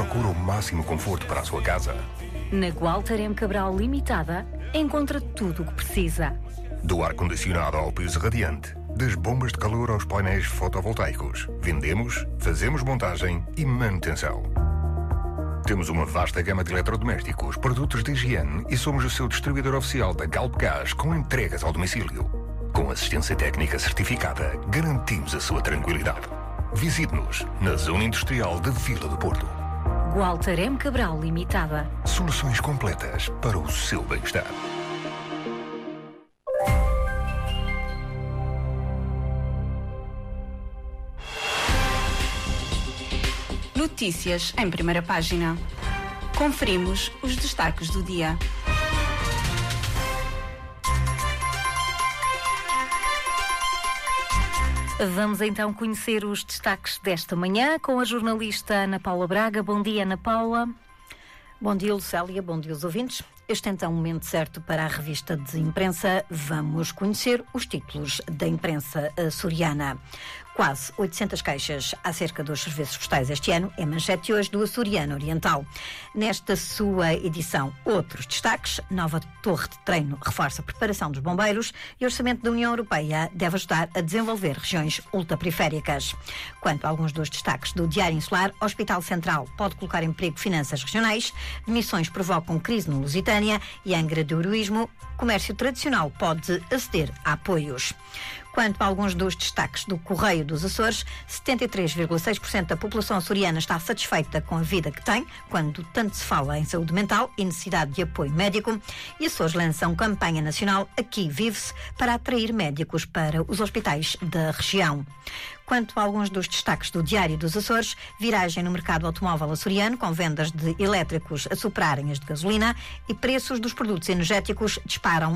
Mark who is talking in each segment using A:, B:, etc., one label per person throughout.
A: procura o máximo conforto para a sua casa?
B: Na Walter M. Cabral Limitada, encontra tudo o que precisa.
A: Do ar-condicionado ao piso radiante, das bombas de calor aos painéis fotovoltaicos. Vendemos, fazemos montagem e manutenção. Temos uma vasta gama de eletrodomésticos, produtos de higiene e somos o seu distribuidor oficial da Galp Gás com entregas ao domicílio. Com assistência técnica certificada, garantimos a sua tranquilidade. Visite-nos na Zona Industrial de Vila do Porto.
B: Walter M. Cabral Limitada.
A: Soluções completas para o seu bem-estar.
C: Notícias em primeira página. Conferimos os destaques do dia.
B: Vamos então conhecer os destaques desta manhã com a jornalista Ana Paula Braga. Bom dia, Ana Paula.
D: Bom dia, Lucélia. Bom dia aos ouvintes. Este é então o momento certo para a revista de imprensa. Vamos conhecer os títulos da imprensa açoriana. Quase 800 queixas acerca dos serviços postais este ano é manchete hoje do Açoriano Oriental. Nesta sua edição, outros destaques: nova torre de treino reforça a preparação dos bombeiros e o orçamento da União Europeia deve ajudar a desenvolver regiões ultraperiféricas. Quanto a alguns dos destaques do Diário Insular, Hospital Central pode colocar em perigo finanças regionais, demissões provocam crise no Lusitânia e Angra do Heroísmo, comércio tradicional pode aceder a apoios. Quanto a alguns dos destaques do Correio dos Açores, 73,6% da população açoriana está satisfeita com a vida que tem, quando tanto se fala em saúde mental e necessidade de apoio médico, e Açores lançam campanha nacional Aqui Vive-se para atrair médicos para os hospitais da região. Quanto a alguns dos destaques do Diário dos Açores, viragem no mercado automóvel açoriano, com vendas de elétricos a superarem as de gasolina e preços dos produtos energéticos disparam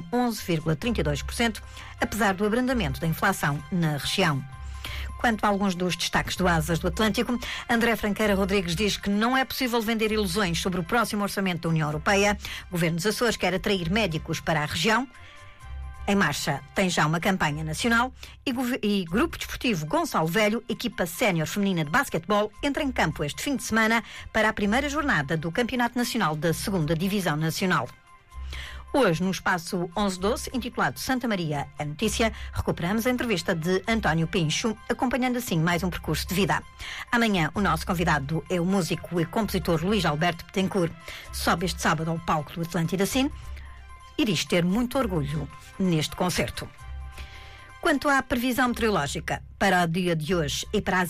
D: 11,32%, apesar do abrandamento da inflação na região. Quanto a alguns dos destaques do Asas do Atlântico, André Franqueira Rodrigues diz que não é possível vender ilusões sobre o próximo orçamento da União Europeia. O Governo dos Açores quer atrair médicos para a região. Em marcha tem já uma campanha nacional e Grupo Desportivo Gonçalo Velho, equipa sénior feminina de basquetebol, entra em campo este fim de semana para a primeira jornada do Campeonato Nacional da 2ª Divisão Nacional. Hoje, no espaço 1112, intitulado Santa Maria, a notícia, recuperamos a entrevista de António Pincho, acompanhando assim mais um percurso de vida. Amanhã, o nosso convidado é o músico e compositor Luís Alberto Betancourt. Sobe este sábado ao palco do Atlântida Cine e diz ter muito orgulho neste concerto. Quanto à previsão meteorológica para o dia de hoje e para as